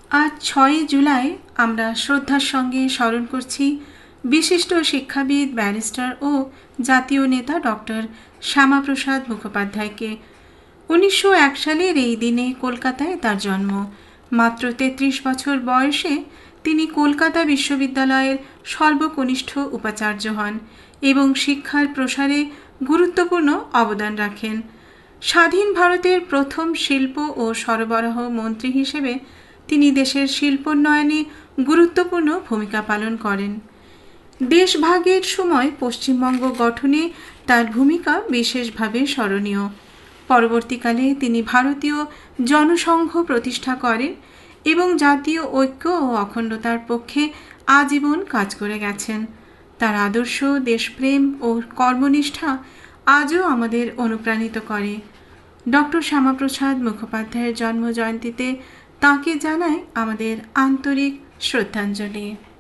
আজ 6 জুলাই আমরা শ্রদ্ধার সঙ্গে স্মরণ করছি বিশিষ্ট শিক্ষাবিদ, ব্যারিস্টার ও জাতীয় নেতা ডক্টর শ্যামাপ্রসাদ মুখোপাধ্যায়কে। 1901 সালের এই দিনে কলকাতায় তার জন্ম। মাত্র 33 বছর বয়সে তিনি কলকাতা বিশ্ববিদ্যালয়ের সর্বকনিষ্ঠ উপাচার্য হন এবং শিক্ষার প্রসারে গুরুত্বপূর্ণ অবদান রাখেন। স্বাধীন ভারতের প্রথম শিল্প ও সরবরাহ মন্ত্রী হিসেবে তিনি দেশের শিল্পোন্নয়নে গুরুত্বপূর্ণ ভূমিকা পালন করেন। দেশভাগের সময় পশ্চিমবঙ্গ গঠনে তার ভূমিকা বিশেষভাবে স্মরণীয়। পরবর্তীকালে তিনি ভারতীয় জনসংঘ প্রতিষ্ঠা করেন এবং জাতীয় ঐক্য ও অখণ্ডতার পক্ষে আজীবন কাজ করে গেছেন। তার আদর্শ, দেশপ্রেম ও কর্মনিষ্ঠা আজও আমাদের অনুপ্রাণিত করে। ডক্টর শ্যামাপ্রসাদ মুখোপাধ্যায়ের জন্মজয়ন্তীতে তাঁকে জানাই আমাদের আন্তরিক শ্রদ্ধাঞ্জলি।